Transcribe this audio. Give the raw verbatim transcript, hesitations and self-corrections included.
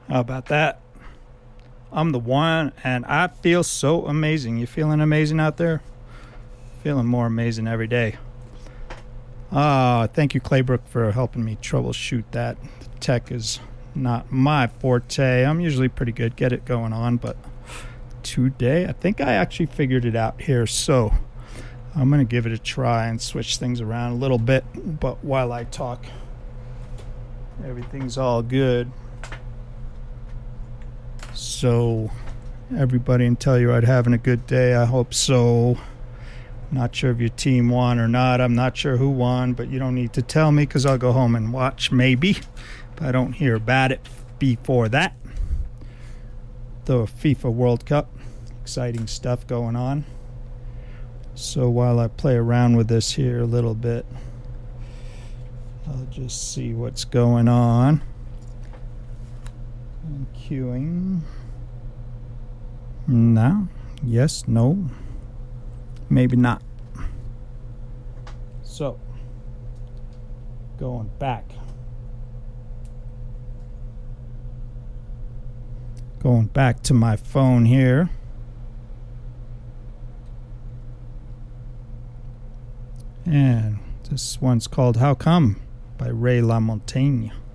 How about that? I'm the one, and I feel so amazing. You feeling amazing out there? Feeling more amazing every day. Uh, thank you, Claybrook, for helping me troubleshoot that. The tech is not my forte. I'm usually pretty good, get it going on, but today I think I actually figured it out here. So I'm going to give it a try and switch things around a little bit. But while I talk, everything's all good. So everybody in Telluride having a good day. I hope so. Not sure if your team won or not. I'm not sure who won, but you don't need to tell me because I'll go home and watch maybe. But I don't hear about it before that. The FIFA World Cup. Exciting stuff going on. So while I play around with this here a little bit, I'll just see what's going on. I'm queuing. No. Yes. No. Maybe not. So, going back. Going back to my phone here. And this one's called How Come by Ray LaMontagne.